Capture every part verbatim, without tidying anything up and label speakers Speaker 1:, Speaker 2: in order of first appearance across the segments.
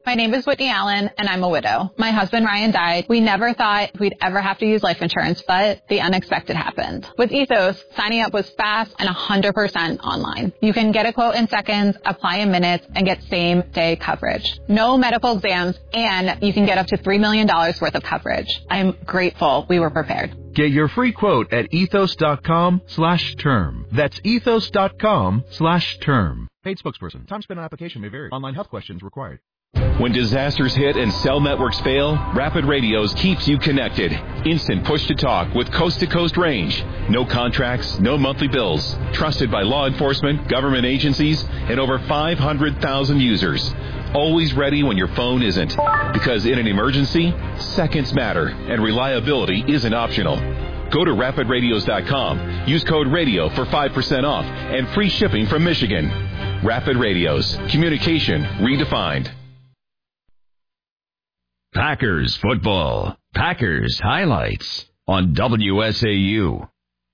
Speaker 1: My name is Whitney Allen, and I'm a widow. My husband, Ryan, died. We never thought we'd ever have to use life insurance, but the unexpected happened. With Ethos, signing up was fast and one hundred percent online. You can get a quote in seconds, apply in minutes, and get same-day coverage. No medical exams, and you can get up to three million dollars worth of coverage. I'm grateful we were prepared.
Speaker 2: Get your free quote at ethos.com slash term. That's ethos.com slash term. Paid spokesperson. Time spent on application may vary. Online health questions required.
Speaker 3: When disasters hit and cell networks fail, Rapid Radios keeps you connected. Instant push-to-talk with coast-to-coast range. No contracts, no monthly bills. Trusted by law enforcement, government agencies, and over five hundred thousand users. Always ready when your phone isn't. Because in an emergency, seconds matter, and reliability isn't optional. Go to rapid radios dot com. Use code RADIO for five percent off and free shipping from Michigan. Rapid Radios. Communication redefined.
Speaker 4: Packers football. Packers highlights on W S A U.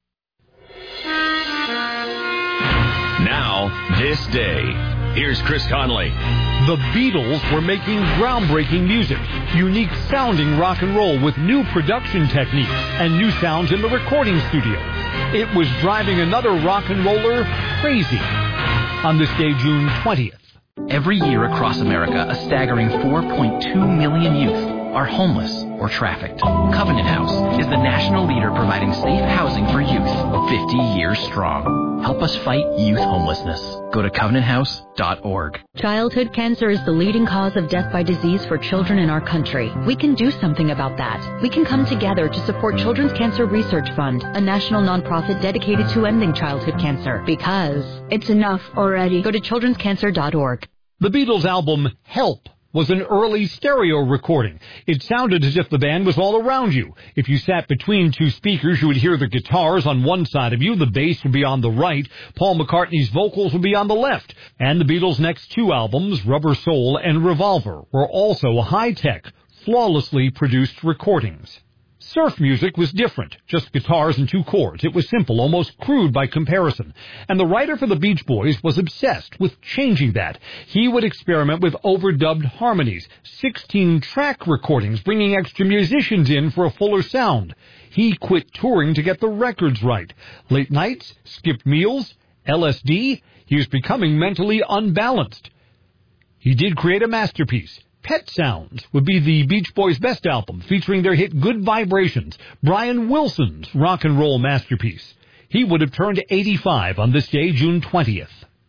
Speaker 4: Now, this day. Here's Chris Conley.
Speaker 5: The Beatles were making groundbreaking music, unique sounding rock and roll with new production techniques and new sounds in the recording studio. It was driving another rock and roller crazy. On this day, June twentieth.
Speaker 6: Every year across America, a staggering four point two million youth are homeless or trafficked. Covenant House is the national leader providing safe housing for youth, fifty years strong. Help us fight youth homelessness. Go to covenant house dot org.
Speaker 7: Childhood cancer is the leading cause of death by disease for children in our country. We can do something about that. We can come together to support Children's Cancer Research Fund, a national nonprofit dedicated to ending childhood cancer. Because it's enough already. Go to children's cancer dot org.
Speaker 5: The Beatles' album Help was an early stereo recording. It sounded as if the band was all around you. If you sat between two speakers, you would hear the guitars on one side of you, the bass would be on the right, Paul McCartney's vocals would be on the left. And the Beatles' next two albums, Rubber Soul and Revolver, were also high-tech, flawlessly produced recordings. Surf music was different, just guitars and two chords. It was simple, almost crude by comparison. And the writer for the Beach Boys was obsessed with changing that. He would experiment with overdubbed harmonies, sixteen-track recordings, bringing extra musicians in for a fuller sound. He quit touring to get the records right. Late nights, skipped meals, L S D. He was becoming mentally unbalanced. He did create a masterpiece. Pet Sounds would be the Beach Boys' best album, featuring their hit Good Vibrations, Brian Wilson's rock and roll masterpiece. He would have turned eighty-five on this day, June twentieth.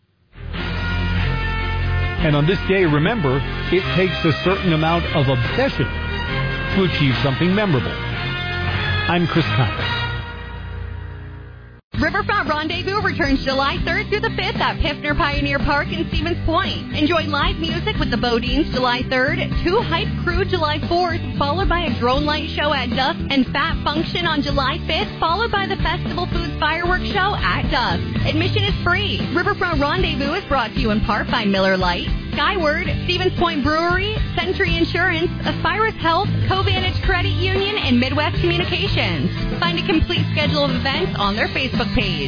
Speaker 5: And on this day, remember, it takes a certain amount of obsession to achieve something memorable. I'm Chris Conley.
Speaker 8: Riverfront Rendezvous returns July third through the fifth at Piffner Pioneer Park in Stevens Point. Enjoy live music with the Bodines July third, Two Hype Crew July fourth, followed by a drone light show at dusk, and Fat Function on July fifth, followed by the Festival Foods Fireworks Show at dusk. Admission is free. Riverfront Rendezvous is brought to you in part by Miller Lite, Skyward, Stevens Point Brewery, Century Insurance, Aspirus Health, Covantage Credit Union, and Midwest Communications. Find a complete schedule of events on their Facebook page.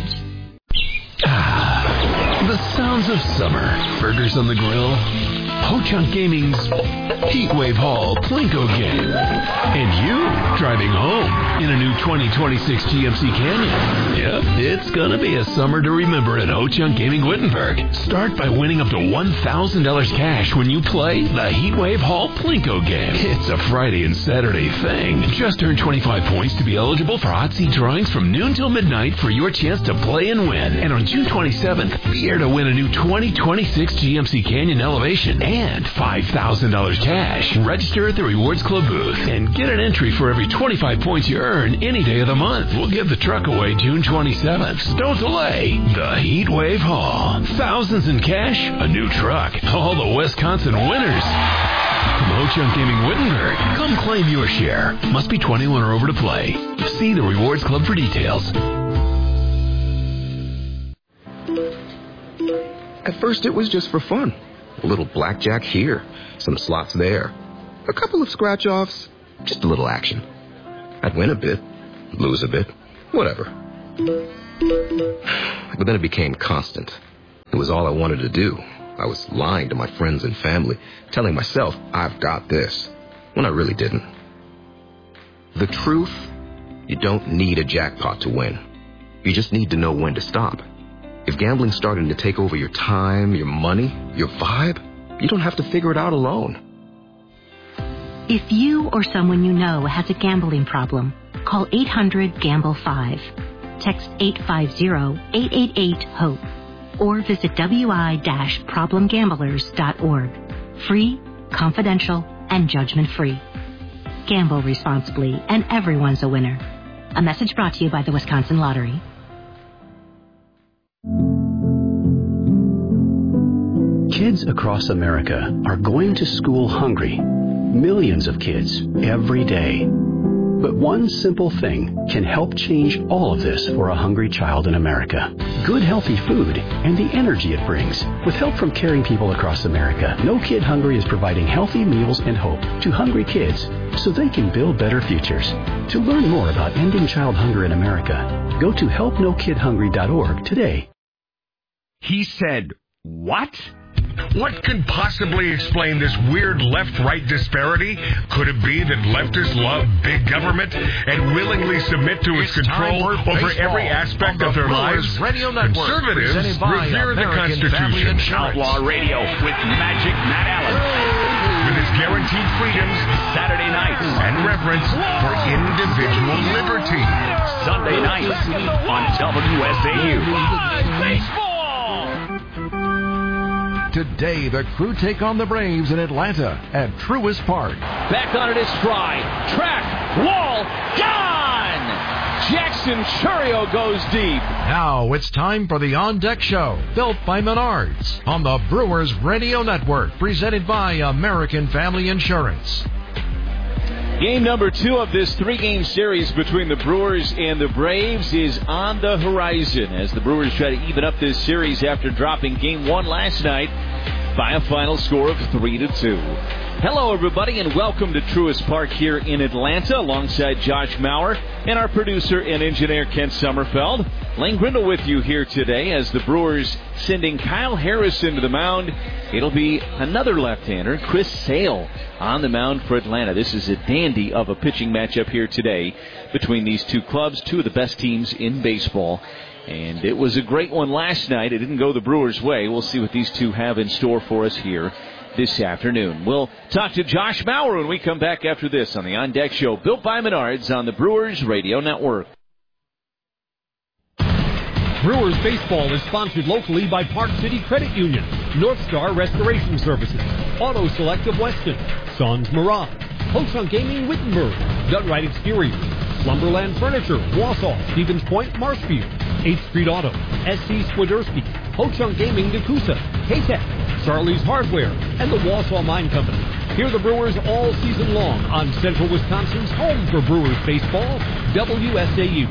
Speaker 9: Ah, the sounds of summer. Burgers on the grill. Ho-Chunk Gaming's Heatwave Hall Plinko game. And you driving home in a new twenty twenty-six G M C Canyon. Yep, it's gonna be a summer to remember at Ho-Chunk Gaming Wittenberg. Start by winning up to one thousand dollars cash when you play the Heatwave Hall Plinko game. It's a Friday and Saturday thing. Just earn twenty-five points to be eligible for hot seat drawings from noon till midnight for your chance to play and win. And on June twenty-seventh, be here to win a new twenty twenty-six G M C Canyon Elevation and five thousand dollars cash. Register at the Rewards Club booth and get an entry for every twenty-five points you earn any day of the month. We'll give the truck away June twenty-seventh. So don't delay. The Heatwave Hall. Thousands in cash, a new truck. All the Wisconsin winners. From Ho-Chunk Gaming Wittenberg, come claim your share. Must be twenty-one or over to play. See the Rewards Club for details.
Speaker 10: At first it was just for fun. A little blackjack here, some slots there, a couple of scratch-offs, just a little action. I'd win a bit, lose a bit, whatever. But then it became constant. It was all I wanted to do, I was lying to my friends and family, telling myself I've got this, when I really didn't. The truth, you don't need a jackpot to win. You just need to know when to stop. If gambling's starting to take over your time, your money, your vibe, you don't have to figure it out alone.
Speaker 11: If you or someone you know has a gambling problem, call eight hundred gamble five. Text eight five zero, eight eight eight, HOPE. Or visit w i dash problem gamblers dot org. Free, confidential, and judgment-free. Gamble responsibly, and everyone's a winner. A message brought to you by the Wisconsin Lottery.
Speaker 12: Kids across America are going to school hungry. Millions of kids every day. But one simple thing can help change all of this for a hungry child in America. Good, healthy food and the energy it brings. With help from caring people across America, No Kid Hungry is providing healthy meals and hope to hungry kids so they can build better futures. To learn more about ending child hunger in America, go to help no kid hungry dot org today.
Speaker 13: He said, what? What could possibly explain this weird left-right disparity? Could it be that leftists love big government and willingly submit to its, its control over every aspect of their lives?
Speaker 14: Radio Network,
Speaker 13: Conservatives revere the Constitution.
Speaker 14: Outlaw Radio with Magic Matt Allen.
Speaker 13: With its guaranteed freedoms,
Speaker 14: Saturday nights,
Speaker 13: and reverence for individual liberty.
Speaker 14: Sunday nights on W S A U. Baseball!
Speaker 15: Today, the Crew take on the Braves in Atlanta at Truist Park.
Speaker 16: Back on it is Fry. Track, wall, gone! Jackson Chourio goes deep.
Speaker 15: Now it's time for the On Deck Show, built by Menards, on the Brewers Radio Network, presented by American Family Insurance.
Speaker 16: Game number two of this three-game series between the Brewers and the Braves is on the horizon as the Brewers try to even up this series after dropping game one last night by a final score of three to two. Hello, everybody, and welcome to Truist Park here in Atlanta alongside Josh Maurer and our producer and engineer Kent Sommerfeld. Lane Grindle with you here today as the Brewers sending Kyle Harrison to the mound. It'll be another left-hander, Chris Sale, on the mound for Atlanta. This is a dandy of a pitching matchup here today between these two clubs, two of the best teams in baseball. And it was a great one last night. It didn't go the Brewers' way. We'll see what these two have in store for us here this afternoon. We'll talk to Josh Maurer when we come back after this on the On Deck Show, built by Menards on the Brewers Radio Network.
Speaker 5: Brewers baseball is sponsored locally by Park City Credit Union, North Star Restoration Services, Auto Select of Weston, Sons Mirage, Ho-Chunk Gaming Wittenberg, Gutright Exteriors, Slumberland Furniture, Wausau, Stevens Point, Marshfield, eighth Street Auto, S C Swiderski, Ho-Chunk Gaming Decusa, K-Tech, Charlie's Hardware, and the Wausau Mine Company. Hear the Brewers all season long on Central Wisconsin's home for Brewers baseball, W S A U.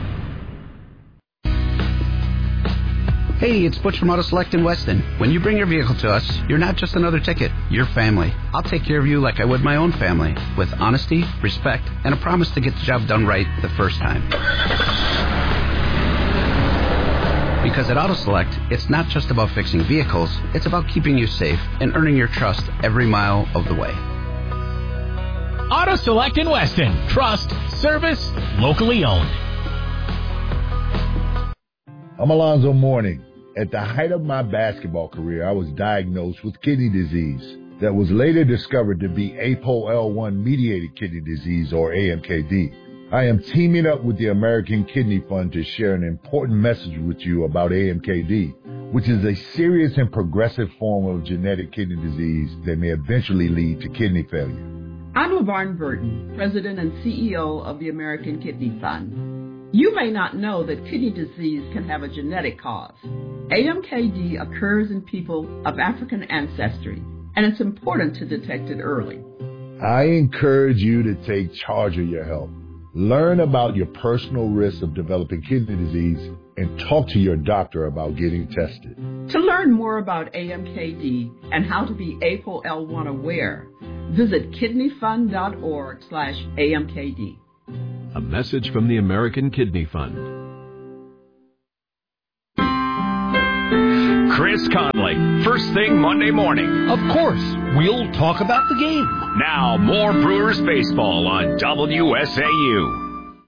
Speaker 17: Hey, it's Butch from Auto Select in Weston. When you bring your vehicle to us, you're not just another ticket, you're family. I'll take care of you like I would my own family, with honesty, respect, and a promise to get the job done right the first time. Because at Auto Select, it's not just about fixing vehicles, it's about keeping you safe and earning your trust every mile of the way.
Speaker 18: Auto Select in Weston. Trust, service, locally owned.
Speaker 19: I'm Alonzo Mourning. At the height of my basketball career, I was diagnosed with kidney disease that was later discovered to be A P O L one mediated kidney disease, or A M K D. I am teaming up with the American Kidney Fund to share an important message with you about A M K D, which is a serious and progressive form of genetic kidney disease that may eventually lead to kidney failure.
Speaker 20: I'm LaVarn Burton, President and C E O of the American Kidney Fund. You may not know that kidney disease can have a genetic cause. A M K D occurs in people of African ancestry, and it's important to detect it early.
Speaker 19: I encourage you to take charge of your health. Learn about your personal risk of developing kidney disease and talk to your doctor about getting tested.
Speaker 20: To learn more about A M K D and how to be A P O L one aware, visit kidneyfund.org slash AMKD.
Speaker 9: A message from the American Kidney Fund.
Speaker 14: Chris Conley. First thing Monday morning.
Speaker 5: Of course, we'll talk about the game.
Speaker 14: Now, more Brewers baseball on W S A U.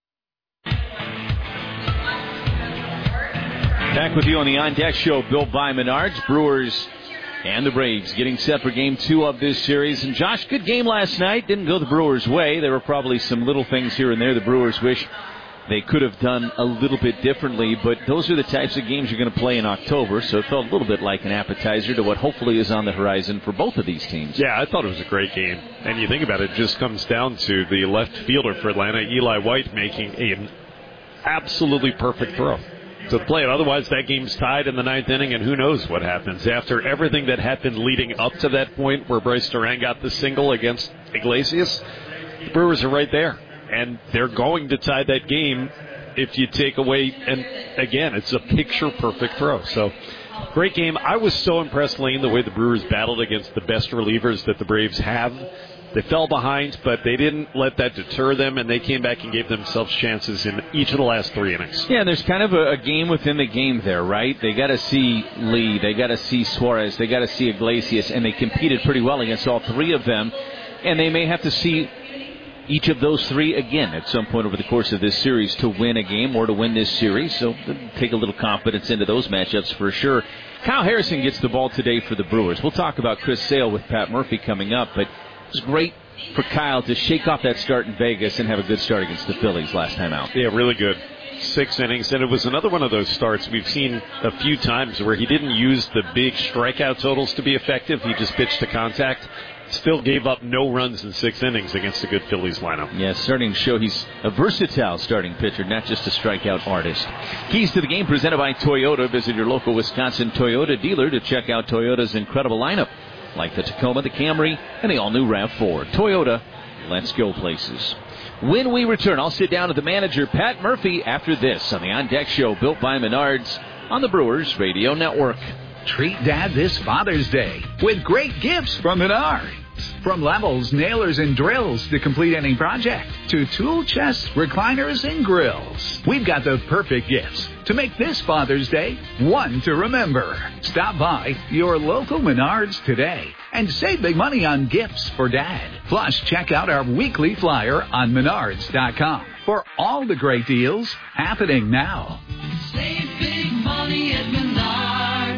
Speaker 16: Back with you on the On Deck Show, built by Menards. Brewers and the Braves getting set for game two of this series. And Josh, good game last night. Didn't go the Brewers' way. There were probably some little things here and there the Brewers wish they could have done a little bit differently, but those are the types of games you're going to play in October, so it felt a little bit like an appetizer to what hopefully is on the horizon for both of these teams.
Speaker 21: Yeah, I thought it was a great game. And you think about it, it just comes down to the left fielder for Atlanta, Eli White, making an absolutely perfect throw to play it. Otherwise, that game's tied in the ninth inning, and who knows what happens. After everything that happened leading up to that point where Bryce Duran got the single against Iglesias, the Brewers are right there. And they're going to tie that game if you take away, and again, it's a picture-perfect throw. So, great game. I was so impressed, Lane, the way the Brewers battled against the best relievers that the Braves have. They fell behind, but they didn't let that deter them, and they came back and gave themselves chances in each of the last three innings.
Speaker 16: Yeah, there's kind of a, a game within the game there, right? They got to see Lee, they got to see Suarez, they got to see Iglesias, and they competed pretty well against all three of them, and they may have to see each of those three again at some point over the course of this series to win a game or to win this series. So take a little confidence into those matchups for sure. Kyle Harrison gets the ball today for the Brewers. We'll talk about Chris Sale with Pat Murphy coming up, but it was great for Kyle to shake off that start in Vegas and have a good start against the Phillies last time out.
Speaker 21: Yeah, really good. Six innings, and it was another one of those starts we've seen a few times where he didn't use the big strikeout totals to be effective. He just pitched to contact. Still gave up no runs in six innings against a good Phillies lineup.
Speaker 16: Yeah, starting to show he's a versatile starting pitcher, not just a strikeout artist. Keys to the game presented by Toyota. Visit your local Wisconsin Toyota dealer to check out Toyota's incredible lineup, like the Tacoma, the Camry, and the all-new RAV four. Toyota, let's go places. When we return, I'll sit down with the manager, Pat Murphy, after this on the On Deck Show, built by Menards on the Brewers Radio Network.
Speaker 22: Treat Dad this Father's Day with great gifts from Menards. From levels, nailers, and drills to complete any project, to tool chests, recliners, and grills. We've got the perfect gifts to make this Father's Day one to remember. Stop by your local Menards today and save big money on gifts for Dad. Plus, check out our weekly flyer on menards dot com for all the great deals happening now.
Speaker 23: Save big money at Menards.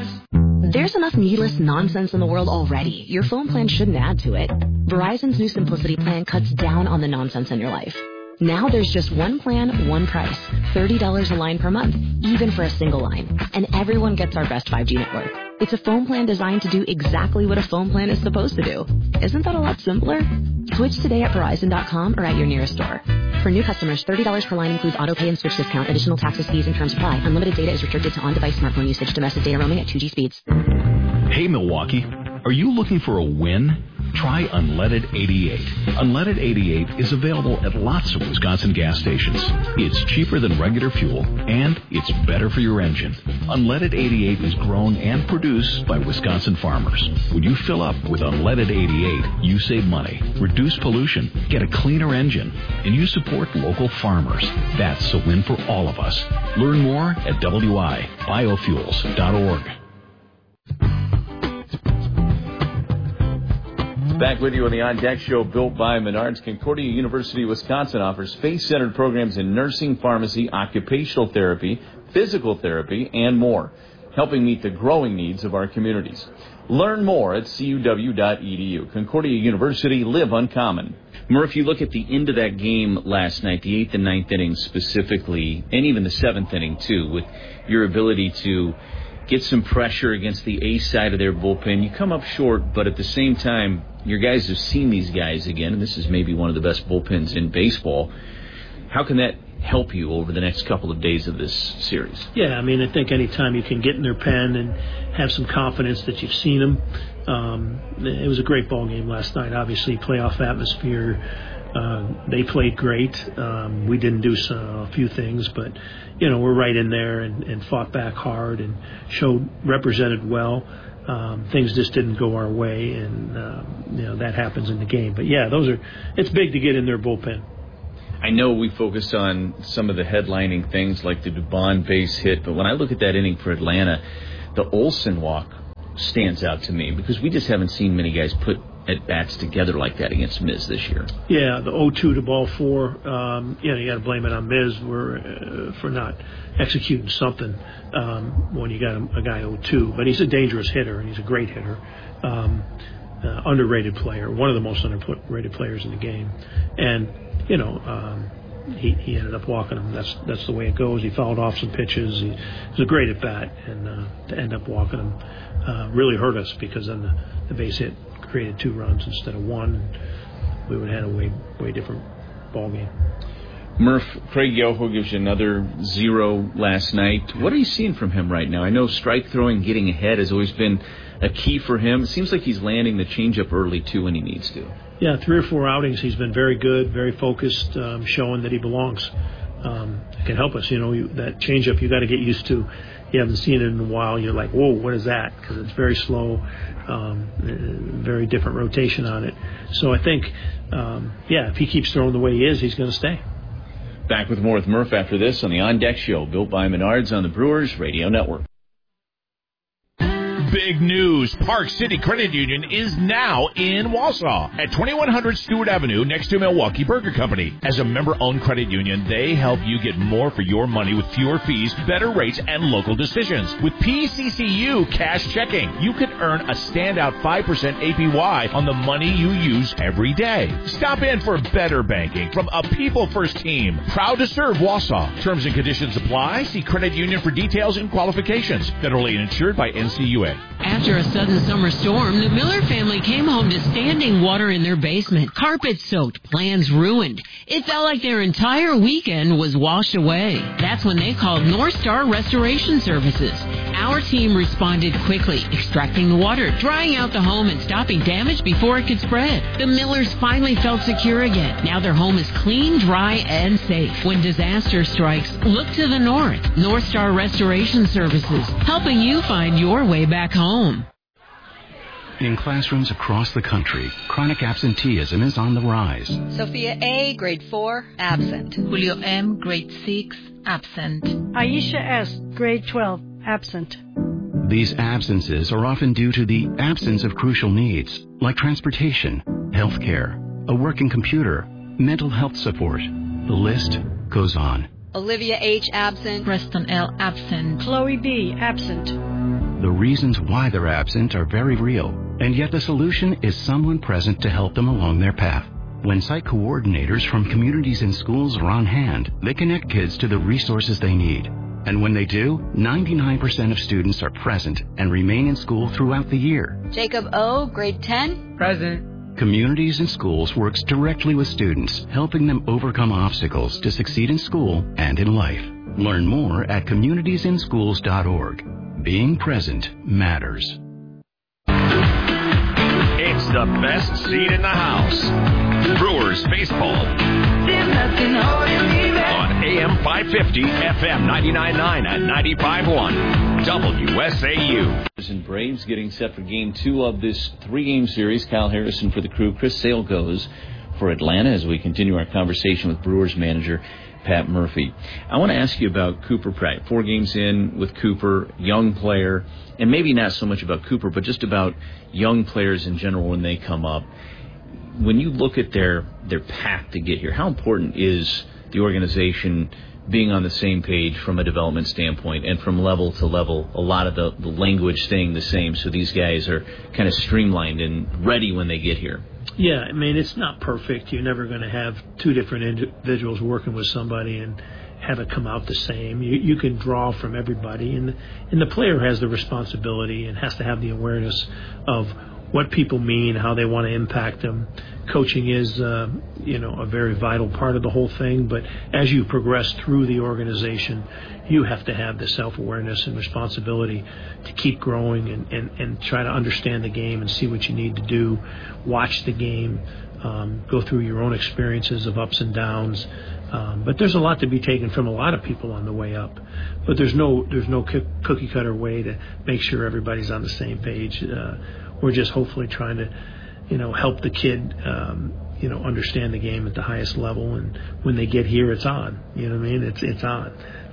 Speaker 24: There's enough needless nonsense in the world already. Your phone plan shouldn't add to it. Verizon's new Simplicity plan cuts down on the nonsense in your life. Now there's just one plan, one price. thirty dollars a line per month, even for a single line. And everyone gets our best five G network. It's a phone plan designed to do exactly what a phone plan is supposed to do. Isn't that a lot simpler? Switch today at Verizon dot com or at your nearest store. For new customers, thirty dollars per line includes auto pay and switch discount. Additional taxes, fees, and terms apply. Unlimited data is restricted to on-device smartphone usage. Domestic data roaming at two G speeds.
Speaker 9: Hey, Milwaukee, are you looking for a win? Try Unleaded eighty-eight. Unleaded eighty-eight is available at lots of Wisconsin gas stations. It's cheaper than regular fuel, and it's better for your engine. Unleaded eighty-eight is grown and produced by Wisconsin farmers. When you fill up with Unleaded eighty-eight, you save money, reduce pollution, get a cleaner engine, and you support local farmers. That's a win for all of us. Learn more at W I biofuels dot org.
Speaker 16: Back with you on the On Deck Show, built by Menards. Concordia University, Wisconsin offers face-centered programs in nursing, pharmacy, occupational therapy, physical therapy, and more, helping meet the growing needs of our communities. Learn more at C U W dot E D U. Concordia University, live uncommon. Murph, you look at the end of that game last night, the eighth and ninth innings specifically, and even the seventh inning too, with your ability to get some pressure against the ace side of their bullpen. You come up short, but at the same time, your guys have seen these guys again, and this is maybe one of the best bullpens in baseball. How can that help you over the next couple of days of this series?
Speaker 25: Yeah, I mean, I think anytime you can get in their pen and have some confidence that you've seen them. Um, it was a great ball game last night. Obviously, playoff atmosphere. Uh, they played great. Um, we didn't do so, a few things, but, you know, we're right in there and, and fought back hard and showed, represented well. Um, things just didn't go our way, and, um, you know, that happens in the game. But, yeah, those are it's big to get in their bullpen.
Speaker 16: I know we focused on some of the headlining things like the Dubon base hit, but when I look at that inning for Atlanta, the Olsen walk stands out to me because we just haven't seen many guys put at bats together like that against Miz this year.
Speaker 25: Yeah, the oh two to ball four, um, you know, you got to blame it on Miz for, uh, for not executing something um, when you got a, a guy oh two. But he's a dangerous hitter, and he's a great hitter. Um, uh, underrated player, one of the most underrated players in the game. And, you know, um, he, he ended up walking him. That's that's the way it goes. He fouled off some pitches. He, he was a great at bat, and uh, to end up walking him uh, really hurt us because then the, the base hit created two runs instead of one. We would have had a way way different ball game.
Speaker 16: Murph, Craig Yoho gives you another zero last night. What are you seeing from him right now? I know strike throwing, getting ahead has always been a key for him. It seems like he's landing the changeup early, too, when he needs to.
Speaker 25: Yeah, three or four outings, he's been very good, very focused, um, showing that he belongs. Um, it can help us, you know, you, that changeup you got to get used to. You haven't seen it in a while. You're like, whoa, what is that? Because it's very slow, um, very different rotation on it. So I think, um, yeah, if he keeps throwing the way he is, he's going to stay.
Speaker 16: Back with more with Murph after this on the On Deck Show, built by Menards on the Brewers Radio Network.
Speaker 18: Big news. Park City Credit Union is now in Wausau at twenty-one hundred Stewart Avenue next to Milwaukee Burger Company. As a member-owned credit union, they help you get more for your money with fewer fees, better rates, and local decisions. With P C C U Cash Checking, you can earn a standout five percent A P Y on the money you use every day. Stop in for better banking from a people-first team. Proud to serve Wausau. Terms and conditions apply. See credit union for details and qualifications. Federally insured by N C U A.
Speaker 1: After a sudden summer storm, the Miller family came home to standing water in their basement. Carpet soaked, plans ruined. It felt like their entire weekend was washed away. That's when they called North Star Restoration Services. Our team responded quickly, extracting the water, drying out the home, and stopping damage before it could spread. The Millers finally felt secure again. Now their home is clean, dry, and safe. When disaster strikes, look to the north. North Star Restoration Services, helping you find your way back home.
Speaker 12: In classrooms across the country, chronic absenteeism is on the rise.
Speaker 2: Sophia A., grade four, absent.
Speaker 3: Julio M., grade six, absent.
Speaker 4: Aisha S., grade twelve, absent.
Speaker 12: These absences are often due to the absence of crucial needs, like transportation, health care, a working computer, mental health support. The list goes on.
Speaker 2: Olivia H., absent.
Speaker 3: Preston L., absent.
Speaker 4: Chloe B., absent.
Speaker 12: The reasons why they're absent are very real, and yet the solution is someone present to help them along their path. When site coordinators from communities and schools are on hand, they connect kids to the resources they need. And when they do, ninety-nine percent of students are present and remain in school throughout the year.
Speaker 2: Jacob O., grade ten.
Speaker 3: Present.
Speaker 12: Communities and Schools works directly with students, helping them overcome obstacles to succeed in school and in life. Learn more at communities in schools dot org. Being present matters.
Speaker 14: It's the best seat in the house. Brewers baseball. On A M five fifty, F M ninety-nine point nine and ninety-five point one. W S A U.
Speaker 16: And Braves getting set for game two of this three-game series. Kyle Harrison for the Crew. Chris Sale goes for Atlanta as we continue our conversation with Brewers manager Pat Murphy. I want to ask you about Cooper Pratt. Four games in with Cooper, young player, and maybe not so much about Cooper, but just about young players in general when they come up. When you look at their, their path to get here, how important is the organization being on the same page from a development standpoint and from level to level, a lot of the, the language staying the same so these guys are kind of streamlined and ready when they get here?
Speaker 25: Yeah, I mean, it's not perfect. You're never going to have two different individuals working with somebody and have it come out the same. You, you can draw from everybody, and, and the player has the responsibility and has to have the awareness of what people mean, how they want to impact them. Coaching is, uh, you know, a very vital part of the whole thing, but as you progress through the organization, you have to have the self-awareness and responsibility to keep growing and, and, and try to understand the game and see what you need to do, watch the game, um, go through your own experiences of ups and downs. Um, but there's a lot to be taken from a lot of people on the way up. But there's no there's no cookie-cutter way to make sure everybody's on the same page. Uh, we're just hopefully trying to, you know, help the kid, um, you know, understand the game at the highest level. And when they get here, it's on. You know what I mean? It's it's on.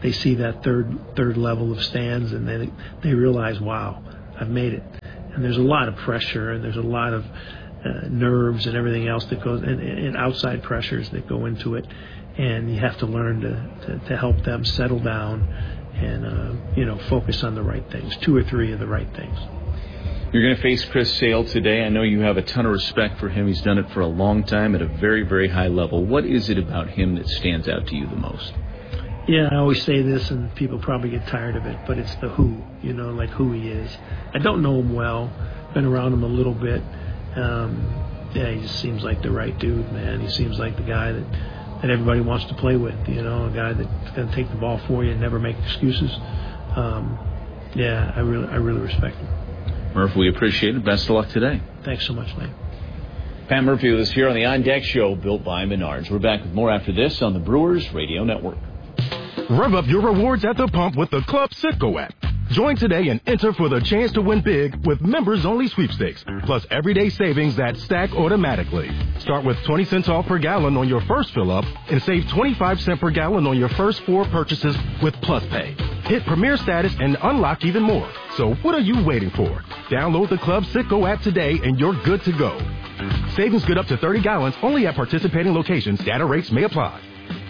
Speaker 25: they see that third third level of stands, and then they realize, wow, I've made it. And there's a lot of pressure, and there's a lot of uh, nerves and everything else that goes, and, and outside pressures that go into it. And you have to learn to, to, to help them settle down and, uh, you know, focus on the right things, two or three of the right things.
Speaker 16: You're going to face Chris Sale today. I know you have a ton of respect for him. He's done it for a long time at a very, very high level. What is it about him that stands out to you the most?
Speaker 25: Yeah, I always say this, and people probably get tired of it, but it's the who, you know, like who he is. I don't know him well, been around him a little bit. Um, yeah, he just seems like the right dude, man. He seems like the guy that, that everybody wants to play with, you know, a guy that's going to take the ball for you and never make excuses. Um, yeah, I really, I really respect him.
Speaker 16: Murph, we appreciate it. Best of luck today.
Speaker 25: Thanks so much, Lane.
Speaker 16: Pat Murphy with us here on the On Deck Show, built by Menards. We're back with more after this on the Brewers Radio Network.
Speaker 6: Rev up your rewards at the pump with the Club Citgo app. Join today and enter for the chance to win big with members-only sweepstakes, plus everyday savings that stack automatically. Start with twenty cents off per gallon on your first fill-up and save twenty-five cents per gallon on your first four purchases with Plus Pay. Hit Premier status and unlock even more. So what are you waiting for? Download the Club Citgo app today and you're good to go. Savings good up to thirty gallons only at participating locations. Data rates may apply.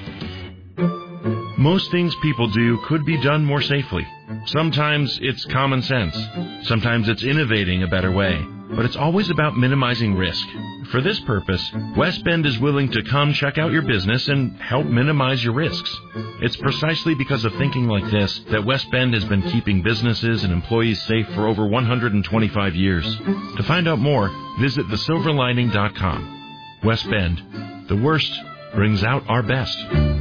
Speaker 18: Most things people do could be done more safely. Sometimes it's common sense. Sometimes it's innovating a better way. But it's always about minimizing risk. For this purpose, West Bend is willing to come check out your business and help minimize your risks. It's precisely because of thinking like this that West Bend has been keeping businesses and employees safe for over one hundred twenty-five years. To find out more, visit the silver lining dot com. West Bend, the worst brings out our best.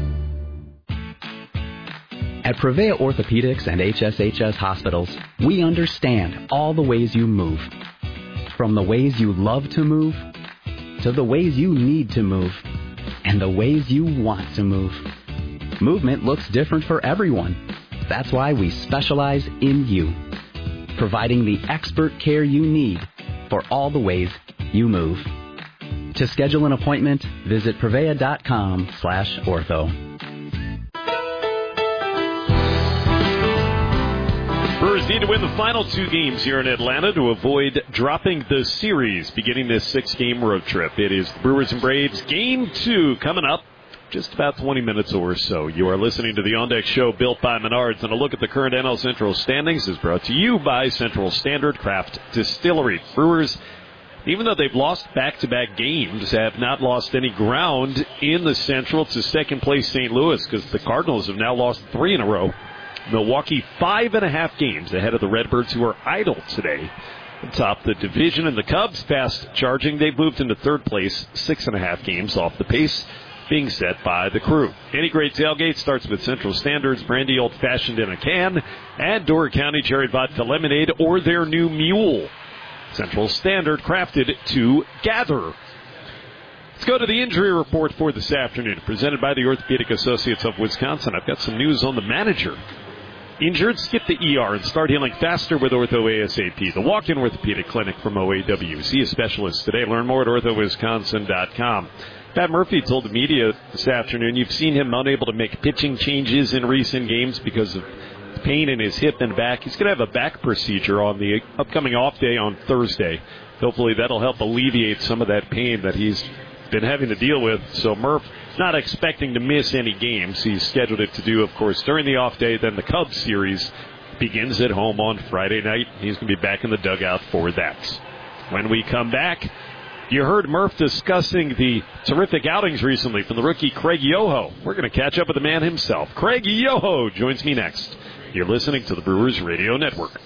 Speaker 17: At Prevea Orthopedics and H S H S Hospitals, we understand all the ways you move. From the ways you love to move, to the ways you need to move, and the ways you want to move. Movement looks different for everyone. That's why we specialize in you, providing the expert care you need for all the ways you move. To schedule an appointment, visit Prevea dot com slash ortho.
Speaker 21: Brewers need to win the final two games here in Atlanta to avoid dropping the series beginning this six-game road trip. It is the Brewers and Braves Game two coming up just about twenty minutes or so. You are listening to the On Deck Show built by Menards, and a look at the current N L Central standings is brought to you by Central Standard Craft Distillery. Brewers, even though they've lost back-to-back games, have not lost any ground in the Central to second-place Saint Louis because the Cardinals have now lost three in a row. Milwaukee five and a half games ahead of the Redbirds, who are idle today atop the division. And the Cubs, fast charging, they've moved into third place, six and a half games off the pace being set by the Crew. Any great tailgate starts with Central Standards, brandy old-fashioned in a can, and Door County Cherry Vodka Lemonade or their new Mule. Central Standard, crafted to gather. Let's go to the injury report for this afternoon, presented by the Orthopedic Associates of Wisconsin. I've got some news on the manager. Injured, skip the E R and start healing faster with Ortho ASAP, the walk-in orthopedic clinic from O A W. See a specialist today. Learn more at ortho wisconsin dot com. Pat Murphy told the media this afternoon you've seen him unable to make pitching changes in recent games because of pain in his hip and back. He's going to have a back procedure on the upcoming off day on Thursday. Hopefully that'll help alleviate some of that pain that he's been having to deal with. So Murph not expecting to miss any games. He's scheduled it to do, of course, during the off day. Then the Cubs series begins at home on Friday night. He's going to be back in the dugout for that. When we come back, you heard Murph discussing the terrific outings recently from the rookie Craig Yoho. We're going to catch up with the man himself. Craig Yoho joins me next. You're listening to the Brewers Radio Network.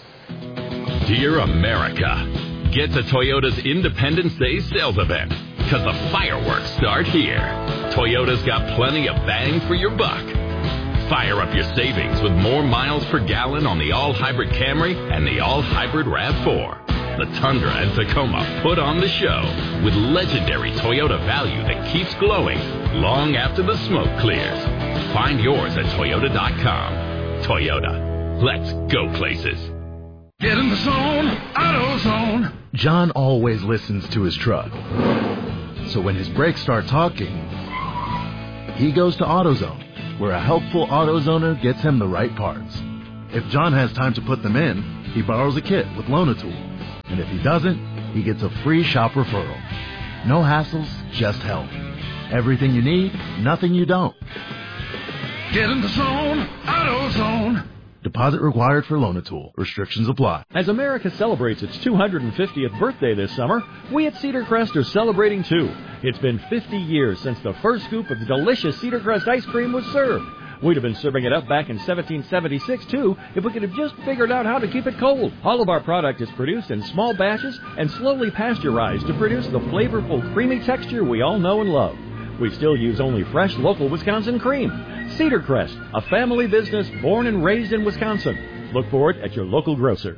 Speaker 7: Dear America, get to Toyota's Independence Day sales event, because the fireworks start here. Toyota's got plenty of bang for your buck. Fire up your savings with more miles per gallon on the all-hybrid Camry and the all-hybrid RAV four. The Tundra and Tacoma put on the show with legendary Toyota value that keeps glowing long after the smoke clears. Find yours at toyota dot com. Toyota, let's go places.
Speaker 8: Get in the zone, AutoZone.
Speaker 10: John always listens to his truck. So when his brakes start talking, he goes to AutoZone. where a helpful AutoZoner gets him the right parts. If John has time to put them in, he borrows a kit with Loan-A-Tool. And if he doesn't, he gets a free shop referral. No hassles, just help. Everything you need, nothing you don't.
Speaker 8: Get in the zone, AutoZone.
Speaker 10: Deposit required for Loan-A-Tool. Restrictions apply.
Speaker 11: As America celebrates its two hundred fiftieth birthday this summer, we at Cedar Crest are celebrating too. It's been fifty years since the first scoop of the delicious Cedar Crest ice cream was served. We'd have been serving it up back in seventeen seventy-six, too, if we could have just figured out how to keep it cold. All of our product is produced in small batches and slowly pasteurized to produce the flavorful, creamy texture we all know and love. We still use only fresh, local Wisconsin cream. Cedar Crest, a family business born and raised in Wisconsin. Look for it at your local grocer.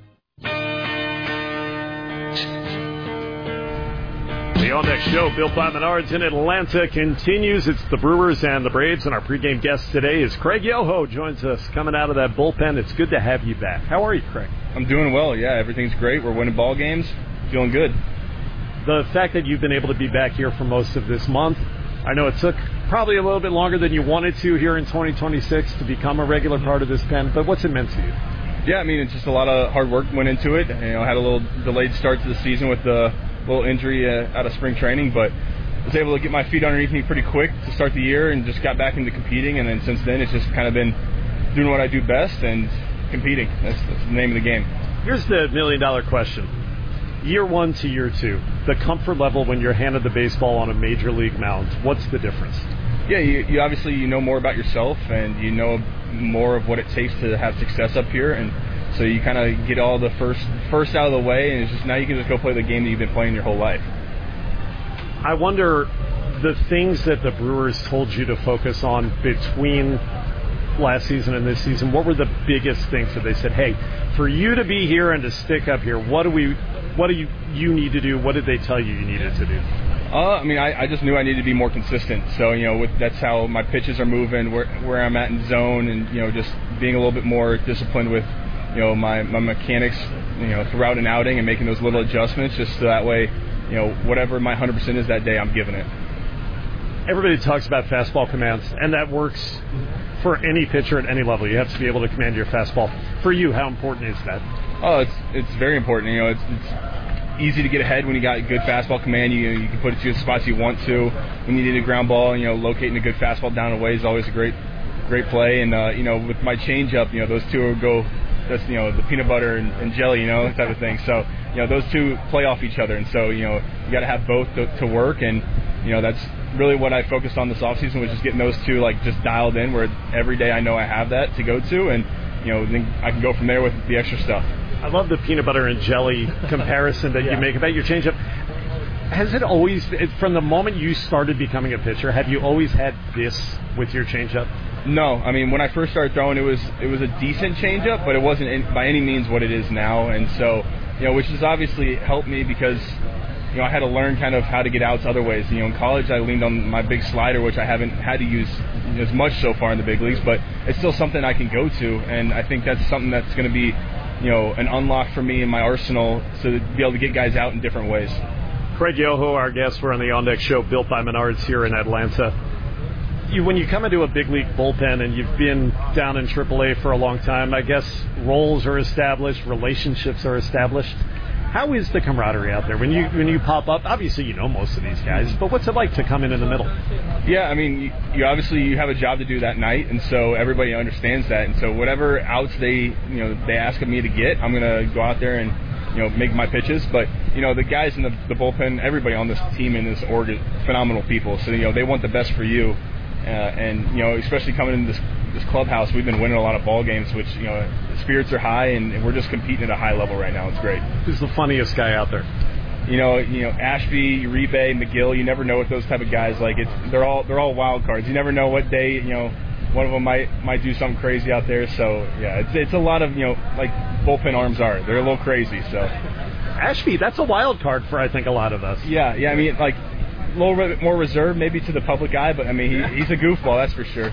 Speaker 21: The On Deck Show, built by Menards in Atlanta, continues. It's the Brewers and the Braves, and our pregame guest today is Craig Yoho. Joins us coming out of that bullpen. It's good to have you back. How are you, Craig?
Speaker 13: I'm doing well, yeah. Everything's great. We're winning ball games. Feeling good.
Speaker 21: The fact that you've been able to be back here for most of this month, I know it took probably a little bit longer than you wanted to here in twenty twenty-six to become a regular part of this pen, but what's it meant to you?
Speaker 13: Yeah, I mean, it's just a lot of hard work went into it. You know, I had a little delayed start to the season with the little injury uh, out of spring training, but was able to get my feet underneath me pretty quick to start the year and just got back into competing, and then since then it's just kind of been doing what I do best and competing. That's, that's the name of the game.
Speaker 21: Here's the million-dollar question. Year one to year two, the comfort level when you're handed the baseball on a major league mound, what's the difference?
Speaker 13: Yeah, you, you obviously you know more about yourself and you know more of what it takes to have success up here, and so you kind of get all the first first out of the way, and it's just now you can just go play the game that you've been playing your whole life.
Speaker 21: I wonder the things that the Brewers told you to focus on between last season and this season. What were the biggest things that they said, hey, for you to be here and to stick up here, what do we, what do you you need to do? What did they tell you you needed to do?
Speaker 13: Uh, I mean, I, I just knew I needed to be more consistent. So, you know, with, that's how my pitches are moving, where where I'm at in zone, and, you know, just being a little bit more disciplined with, you know, my, my mechanics, you know, throughout an outing and making those little adjustments just so that way, you know, whatever my one hundred percent is that day, I'm giving it.
Speaker 21: Everybody talks about fastball commands, and that works for any pitcher at any level. You have to be able to command your fastball. For you, how important is that?
Speaker 13: Oh, it's it's very important. You know, it's, it's easy to get ahead when you got good fastball command. You you can put it to the spots you want to. When you need a ground ball, you know, locating a good fastball down and away is always a great great play. And uh, you know, with my changeup, you know, those two will go. That's, you know, the peanut butter and, and jelly, you know, type of thing. So, you know, those two play off each other, and so, you know, you got to have both to, to work, and, you know, that's really what I focused on this offseason, was just getting those two, like, just dialed in, where every day I know I have that to go to, and, you know, then I can go from there with the extra stuff.
Speaker 21: I love the peanut butter and jelly comparison that yeah. you make about your changeup. Has it always, from the moment you started becoming a pitcher, have you always had this with your changeup?
Speaker 13: No, I mean, when I first started throwing, it was it was a decent changeup, but it wasn't in, by any means what it is now. And so, you know, which has obviously helped me because, you know, I had to learn kind of how to get outs other ways. You know, in college, I leaned on my big slider, which I haven't had to use as much so far in the big leagues, but it's still something I can go to, and I think that's something that's going to be, you know, an unlock for me in my arsenal to be able to get guys out in different ways.
Speaker 21: Craig Yoho, our guest, we're on the On Deck Show, built by Menards here in Atlanta. You, when you come into a big league bullpen and you've been down in triple A for a long time, I guess roles are established, relationships are established. How is the camaraderie out there when you when you pop up? Obviously, you know most of these guys, but what's it like to come in in the middle?
Speaker 13: Yeah, I mean, you, you obviously you have a job to do that night, and so everybody understands that. And so whatever outs they you know they ask of me to get, I'm gonna go out there and you know make my pitches. But you know the guys in the, the bullpen, everybody on this team in this org, phenomenal people. So you know they want the best for you. Uh, and, you know, especially coming into this, this clubhouse, we've been winning a lot of ball games, which, you know, the spirits are high, and, and we're just competing at a high level right now. It's great.
Speaker 21: Who's the funniest guy out there?
Speaker 13: You know, you know, Ashby, Uribe, McGill. You never know what those type of guys like. It's they're all they're all wild cards. You never know what day, you know, one of them might might do something crazy out there. So yeah, it's it's a lot of, you know, like bullpen arms are. They're a little crazy. So
Speaker 21: Ashby, that's a wild card for I think a lot of us.
Speaker 13: Yeah, yeah. I mean, like. A little bit more reserved maybe to the public eye, but I mean he, he's a goofball, that's for sure.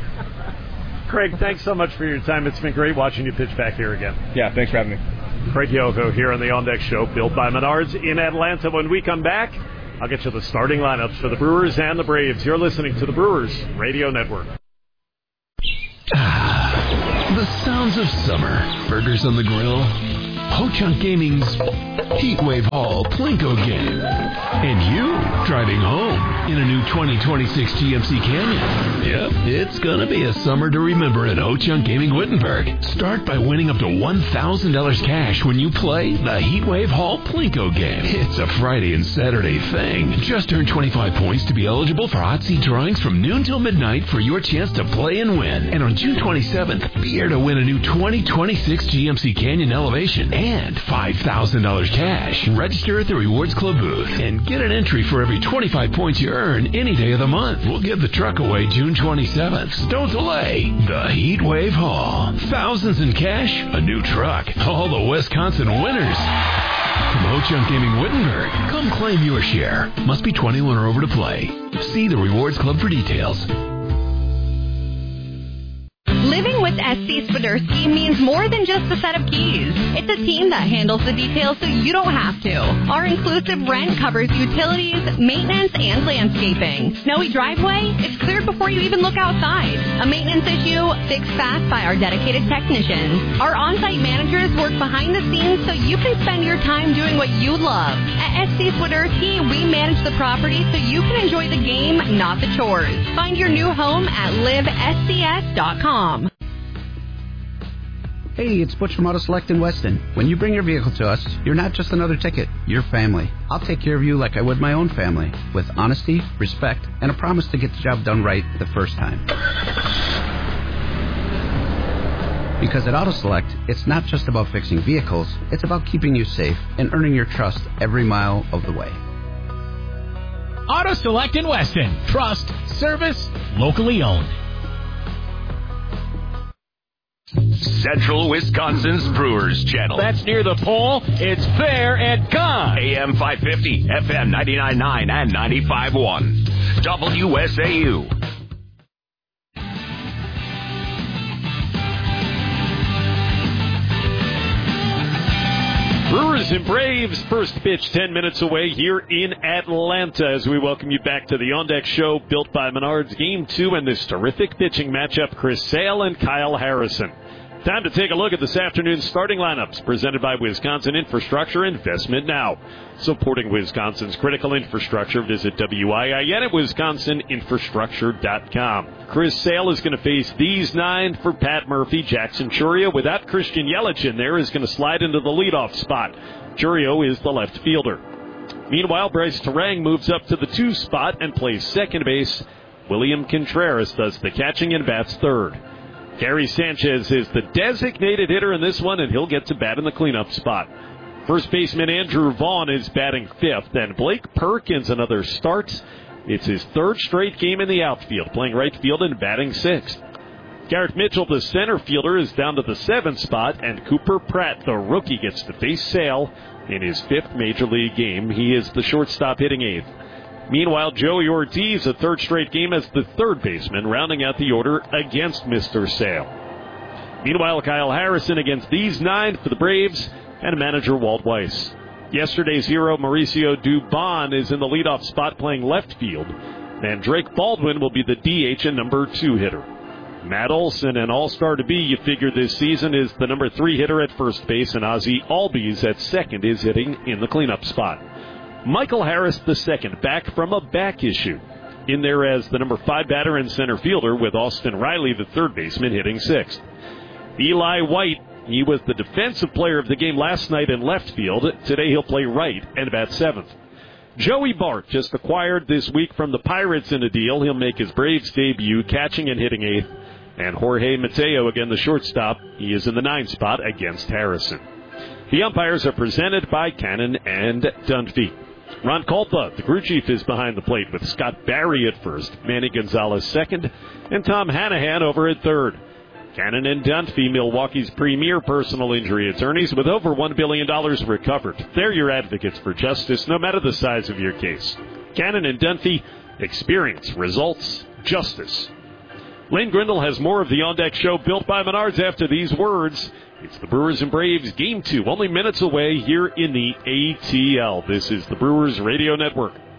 Speaker 21: Craig, thanks so much for your time. It's been great watching you pitch back here again.
Speaker 13: Yeah, thanks for having me.
Speaker 21: Craig Yoho here on the On Deck Show, built by Menards in Atlanta. When we come back, I'll get you the starting lineups for the Brewers and the Braves. You're listening to the Brewers Radio Network.
Speaker 9: Ah, the sounds of summer. Burgers on the grill. Ho-Chunk Gaming's Heatwave Hall Plinko game. And you driving home in a new twenty twenty-six G M C Canyon. Yep, it's gonna be a summer to remember at Ho-Chunk Gaming Wittenberg. Start by winning up to one thousand dollars cash when you play the Heatwave Hall Plinko game. It's a Friday and Saturday thing. Just earn twenty-five points to be eligible for hot seat drawings from noon till midnight for your chance to play and win. And on June twenty-seventh, be here to win a new twenty twenty-six G M C Canyon Elevation and five thousand dollars cash. Register at the Rewards Club booth and get an entry for every twenty-five points you earn any day of the month. We'll give the truck away June twenty-seventh. So don't delay. The Heatwave Hall. Thousands in cash, a new truck. All the Wisconsin winners. From Ho-Chunk Gaming Wittenberg, come claim your share. Must be twenty-one or over to play. See the Rewards Club for details.
Speaker 5: Living with S C Swiderski means more than just a set of keys. It's a team that handles the details so you don't have to. Our inclusive rent covers utilities, maintenance, and landscaping. Snowy driveway? It's cleared before you even look outside. A maintenance issue? Fixed fast by our dedicated technicians. Our on-site managers work behind the scenes so you can spend your time doing what you love. At S C Swiderski, we manage the property so you can enjoy the game, not the chores. Find your new home at live S C S dot com.
Speaker 17: Hey, it's Butch from Auto Select in Weston. When you bring your vehicle to us, you're not just another ticket, you're family. I'll take care of you like I would my own family, with honesty, respect, and a promise to get the job done right the first time. Because at Auto Select, it's not just about fixing vehicles, it's about keeping you safe and earning your trust every mile of the way.
Speaker 15: Auto Select in Weston. Trust, service, locally owned.
Speaker 14: Central Wisconsin's Brewers Channel.
Speaker 16: That's near the pole. It's fair and gone.
Speaker 14: A M five fifty, F M ninety-nine point nine and ninety-five point one. W S A U.
Speaker 21: Brewers and Braves, first pitch ten minutes away here in Atlanta as we welcome you back to the On Deck Show built by Menards. Game two in this terrific pitching matchup, Chris Sale and Kyle Harrison. Time to take a look at this afternoon's starting lineups presented by Wisconsin Infrastructure Investment Now. Supporting Wisconsin's critical infrastructure, visit W I I N at wisconsin infrastructure dot com. Chris Sale is going to face these nine for Pat Murphy. Jackson Churio, without Christian Yelich in there, is going to slide into the leadoff spot. Churio is the left fielder. Meanwhile, Bryce Terang moves up to the two spot and plays second base. William Contreras does the catching and bats third. Gary Sanchez is the designated hitter in this one, and he'll get to bat in the cleanup spot. First baseman Andrew Vaughn is batting fifth, and Blake Perkins another start. It's his third straight game in the outfield, playing right field and batting sixth. Garrett Mitchell, the center fielder, is down to the seventh spot, and Cooper Pratt, the rookie, gets to face Sale in his fifth major league game. He is the shortstop hitting eighth. Meanwhile, Joey Ortiz, a third straight game as the third baseman, rounding out the order against Mister Sale. Meanwhile, Kyle Harrison against these nine for the Braves and manager Walt Weiss. Yesterday's hero, Mauricio Dubon, is in the leadoff spot playing left field, and Drake Baldwin will be the D H and number two hitter. Matt Olson, an all-star to be, you figure this season, is the number three hitter at first base, and Ozzie Albies at second is hitting in the cleanup spot. Michael Harris the second, back from a back issue, in there as the number five batter and center fielder, with Austin Riley, the third baseman, hitting sixth. Eli White, he was the defensive player of the game last night in left field. Today he'll play right and bat seventh. Joey Bart, just acquired this week from the Pirates in a deal. He'll make his Braves debut, catching and hitting eighth. And Jorge Mateo, again the shortstop, he is in the ninth spot against Harrison. The umpires are presented by Cannon and Dunphy. Ron Kolpa, the crew chief, is behind the plate with Scott Barry at first, Manny Gonzalez second, and Tom Hanahan over at third. Cannon and Dunphy, Milwaukee's premier personal injury attorneys, with over one billion dollars recovered. They're your advocates for justice, no matter the size of your case. Cannon and Dunphy, experience, results, justice. Lane Grindle has more of the On Deck Show built by Menards after these words. It's the Brewers and Braves Game two, only minutes away here in the A T L. This is the Brewers Radio Network.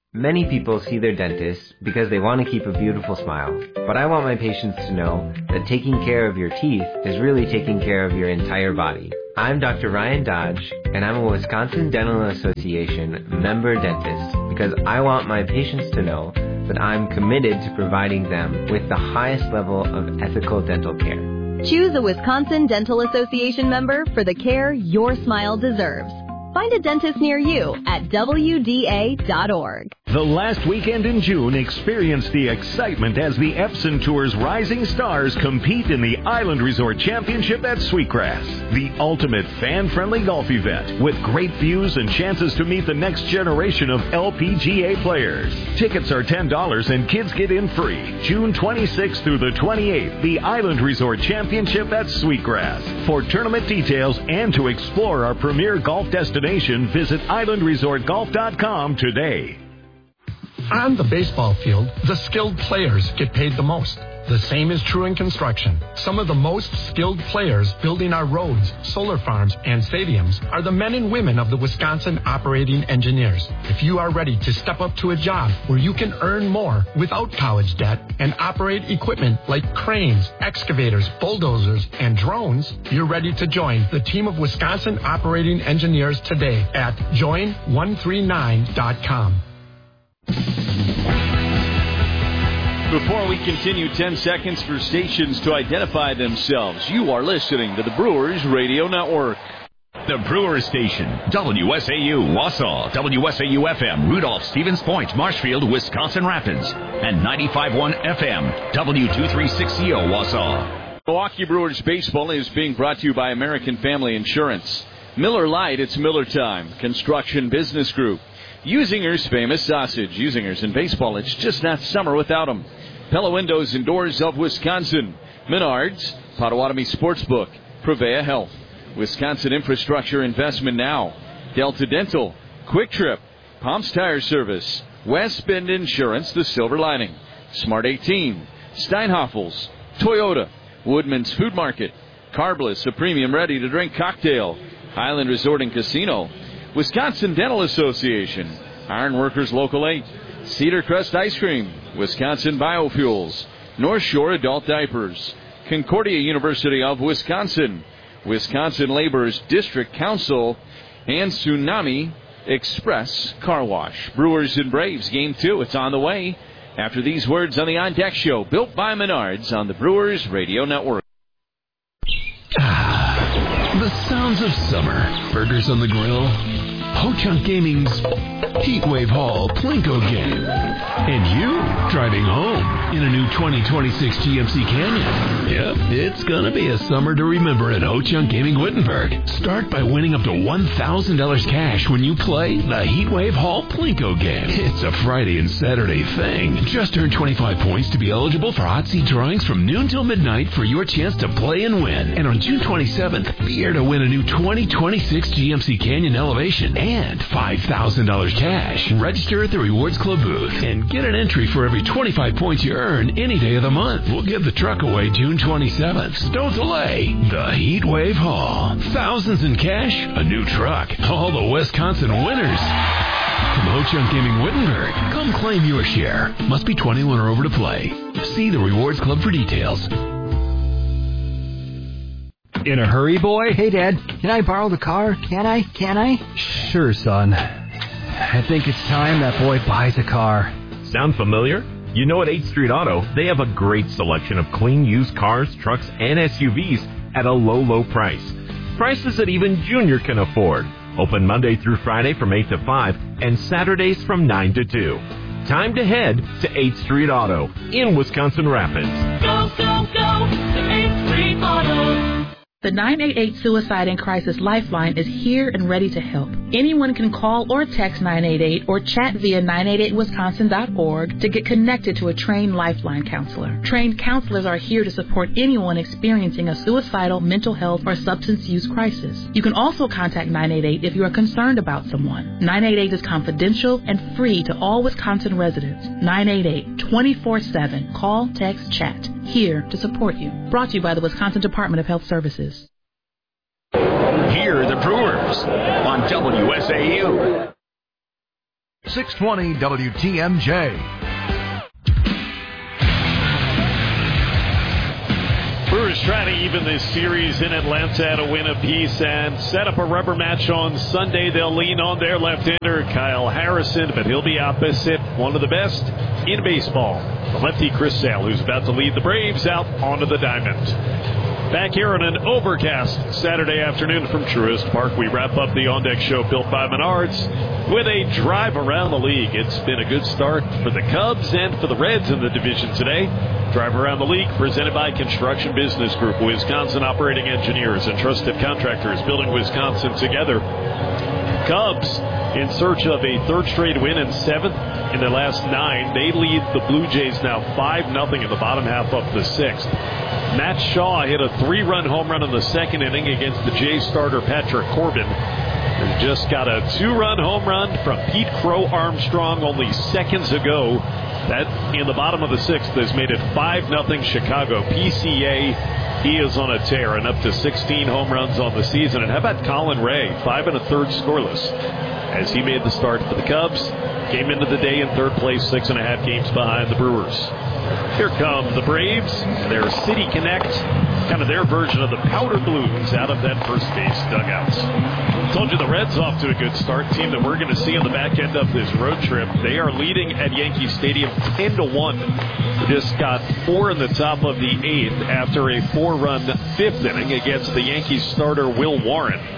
Speaker 19: Many people see their dentist because they want to keep a beautiful smile, but I want my patients to know that taking care of your teeth is really taking care of your entire body. I'm Doctor Ryan Dodge, and I'm a Wisconsin Dental Association member dentist because I want my patients to know that I'm committed to providing them with the highest level of ethical dental care.
Speaker 5: Choose a Wisconsin Dental Association member for the care your smile deserves. Find a dentist near you at W D A dot org.
Speaker 20: The last weekend in June, experience the excitement as the Epson Tour's rising stars compete in the Island Resort Championship at Sweetgrass, the ultimate fan-friendly golf event with great views and chances to meet the next generation of L P G A players. Tickets are ten dollars and kids get in free. June twenty-sixth through the twenty-eighth, the Island Resort Championship at Sweetgrass. For tournament details and to explore our premier golf destination, visit island resort golf dot com today.
Speaker 22: On the baseball field, the skilled players get paid the most. The same is true in construction. Some of the most skilled players building our roads, solar farms, and stadiums are the men and women of the Wisconsin Operating Engineers. If you are ready to step up to a job where you can earn more without college debt and operate equipment like cranes, excavators, bulldozers, and drones, you're ready to join the team of Wisconsin Operating Engineers today at join one three nine dot com.
Speaker 16: Before we continue, ten seconds for stations to identify themselves. You are listening to the Brewers Radio Network.
Speaker 14: The Brewers Station, W S A U, Wausau, W S A U F M, Rudolph, Stevens Point, Marshfield, Wisconsin Rapids, and ninety-five point one F M, W two three six Z O, Wausau.
Speaker 16: Milwaukee Brewers baseball is being brought to you by American Family Insurance. Miller Lite, it's Miller time. Construction Business Group. Usinger's famous sausage. Usinger's in baseball, it's just not summer without them. Pella Windows and Doors of Wisconsin. Menards, Potawatomi Sportsbook, Prevea Health, Wisconsin Infrastructure Investment Now, Delta Dental, Quick Trip, Palms Tire Service, West Bend Insurance, The Silver Lining, Smart eighteen, Steinhoffels, Toyota, Woodman's Food Market, Carbliss, a premium ready-to-drink cocktail, Highland Resort and Casino, Wisconsin Dental Association, Ironworkers Local eight, Cedar Crest Ice Cream, Wisconsin Biofuels, North Shore Adult Diapers, Concordia University of Wisconsin, Wisconsin Laborers District Council, and Tsunami Express Car Wash. Brewers and Braves, Game two, it's on the way. After these words on the On Deck Show, built by Menards on the Brewers Radio Network.
Speaker 9: The sounds of summer. Burgers on the grill. Ho-Chunk Gaming's Heatwave Hall Plinko game. And you driving home in a new twenty twenty-six G M C Canyon. Yep, it's gonna be a summer to remember at Ho-Chunk Gaming Wittenberg. Start by winning up to one thousand dollars cash when you play the Heatwave Hall Plinko game. It's a Friday and Saturday thing. Just earn twenty-five points to be eligible for hot seat drawings from noon till midnight for your chance to play and win. And on June twenty-seventh, be here to win a new twenty twenty-six G M C Canyon Elevation and five thousand dollars cash. Register at the Rewards Club booth and get an entry for every twenty-five points you earn any day of the month. We'll give the truck away June twenty-seventh. So don't delay. The Heatwave Hall. Thousands in cash, a new truck. All the Wisconsin winners. From Ho-Chunk Gaming Wittenberg, come claim your share. Must be twenty-one or over to play. See the Rewards Club for details.
Speaker 23: In a hurry, boy? Hey, Dad, can I borrow the car? Can I? Can I? Sure, son. I think it's time that boy buys a car.
Speaker 24: Sound familiar? You know, at eighth Street Auto, they have a great selection of clean used cars, trucks, and S U Vs at a low, low price. Prices that even Junior can afford. Open Monday through Friday from eight to five and Saturdays from nine to two. Time to head to eighth Street Auto in Wisconsin Rapids.
Speaker 26: Go, go, go to eighth Street Auto.
Speaker 27: The nine eight eight Suicide and Crisis Lifeline is here and ready to help. Anyone can call or text nine eight eight or chat via nine eight eight wisconsin dot org to get connected to a trained Lifeline counselor. Trained counselors are here to support anyone experiencing a suicidal, mental health, or substance use crisis. You can also contact nine eight eight if you are concerned about someone. nine eight eight is confidential and free to all Wisconsin residents. nine eight eight, twenty-four seven. Call, text, chat. Here to support you. Brought to you by the Wisconsin Department of Health Services.
Speaker 14: Here are the Brewers on W S A U.
Speaker 1: six twenty W T M J.
Speaker 21: Brewers try to even this series in Atlanta at a win apiece and set up a rubber match on Sunday. They'll lean on their left-hander, Kyle Harrison, but he'll be opposite one of the best in baseball, the lefty Chris Sale, who's about to lead the Braves out onto the diamond. Back here on an overcast Saturday afternoon from Truist Park, we wrap up the On Deck Show built by Menards with a drive around the league. It's been a good start for the Cubs and for the Reds in the division today. Drive around the league presented by Construction Business Group, Wisconsin operating engineers and trusted contractors building Wisconsin together. Cubs in search of a third straight win and seventh in their last nine. They lead the Blue Jays now five nothing in the bottom half of the sixth. Matt Shaw hit a three-run home run in the second inning against the Jays starter Patrick Corbin. And just got a two-run home run from Pete Crow Armstrong only seconds ago. That, in the bottom of the sixth, has made it five nothing Chicago. P C A, he is on a tear and up to sixteen home runs on the season. And how about Colin Ray, five and a third scoreless, as he made the start for the Cubs. Came into the day in third place, six and a half games behind the Brewers. Here come the Braves, their City Connect, kind of their version of the Powder Blues out of that first base dugout. Told you the Reds off to a good start. Team that we're going to see on the back end of this road trip. They are leading at Yankee Stadium ten to one. Just got four in the top of the eighth after a four-run fifth inning against the Yankees starter Will Warren.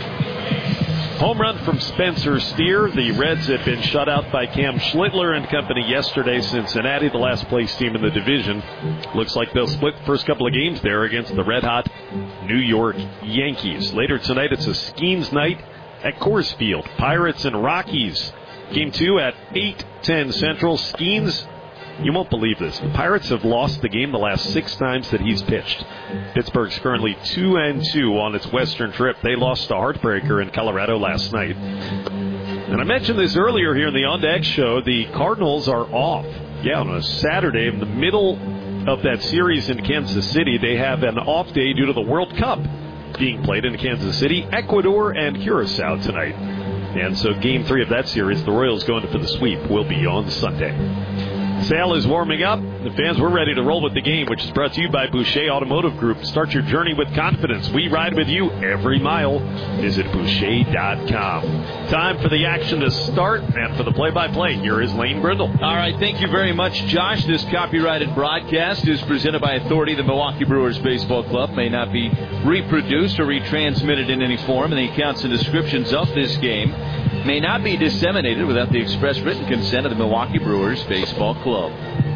Speaker 21: Home run from Spencer Steer. The Reds had been shut out by Cam Schlittler and company yesterday. Cincinnati, the last place team in the division. Looks like they'll split the first couple of games there against the red-hot New York Yankees. Later tonight, it's a Skeens night at Coors Field. Pirates and Rockies. Game two at eight ten Central. Skeens, you won't believe this. The Pirates have lost the game the last six times that he's pitched. Pittsburgh's currently two and two on its western trip. They lost a heartbreaker in Colorado last night. And I mentioned this earlier here in the On Deck Show. The Cardinals are off. Yeah, on a Saturday in the middle of that series in Kansas City. They have an off day due to the World Cup being played in Kansas City, Ecuador, and Curacao tonight. And so game three of that series, the Royals going for the sweep, will be on Sunday. Sale is warming up. The fans, we're ready to roll with the game, which is brought to you by Boucher Automotive Group. Start your journey with confidence. We ride with you every mile. Visit Boucher dot com. Time for the action to start, and for the play-by-play, here is Lane Grindle.
Speaker 16: All right, thank you very much, Josh. This copyrighted broadcast is presented by authority. The Milwaukee Brewers Baseball Club may not be reproduced or retransmitted in any form, and the accounts and descriptions of this game may not be disseminated without the express written consent of the Milwaukee Brewers Baseball Club.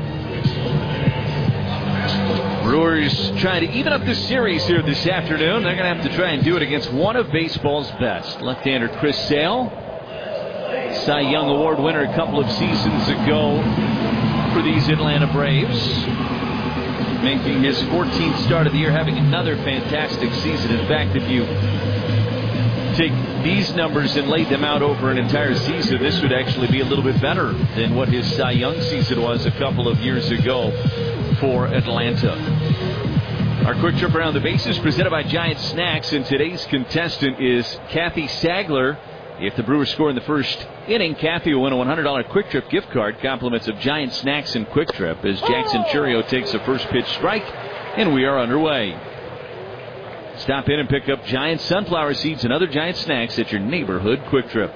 Speaker 16: Brewers trying to even up this series here this afternoon. They're going to have to try and do it against one of baseball's best. Left-hander Chris Sale, Cy Young Award winner a couple of seasons ago for these Atlanta Braves, making his fourteenth start of the year, having another fantastic season. In fact, if you take these numbers and laid them out over an entire season, this would actually be a little bit better than what his Cy Young season was a couple of years ago for Atlanta. Our quick trip around the bases presented by Giant Snacks, and today's contestant is Kathy Sagler. If the Brewers score in the first inning, Kathy will win a one hundred dollars Quick Trip gift card, compliments of Giant Snacks and Quick Trip, as Jackson Churio takes a first pitch strike, and we are underway. Stop in and pick up Giant sunflower seeds and other Giant Snacks at your neighborhood Quick Trip.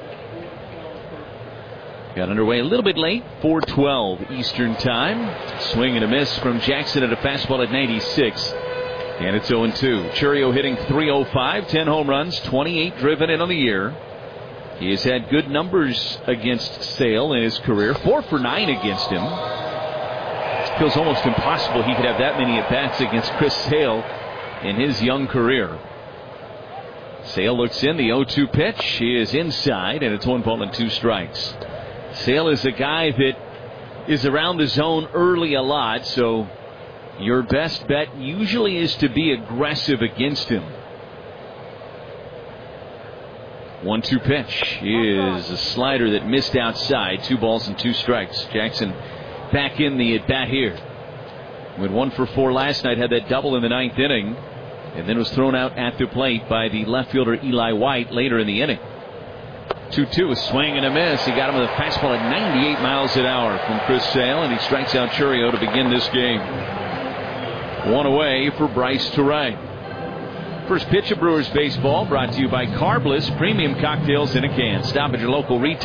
Speaker 16: Got underway a little bit late, four twelve Eastern Time. Swing and a miss from Jackson at a fastball at ninety-six. And it's oh and two. Churio hitting three oh five, ten home runs, twenty-eight driven in on the year. He has had good numbers against Sale in his career, four for nine against him. It feels almost impossible he could have that many at-bats against Chris Sale in his young career. Sale looks in, the oh two pitch. He is inside, and it's one ball and two strikes. Sale is a guy that is around the zone early a lot, so your best bet usually is to be aggressive against him. one two pitch is a slider that missed outside. Two balls and two strikes. Jackson back in the at-bat here. Went one for four last night, had that double in the ninth inning, and then was thrown out at the plate by the left fielder Eli White later in the inning. two two, a swing and a miss. He got him with a fastball at ninety-eight miles an hour from Chris Sale, and he strikes out Chourio to begin this game. One away for Bryce to right. First pitch of Brewers baseball brought to you by Carbliss Premium Cocktails in a Can. Stop at your local retailer.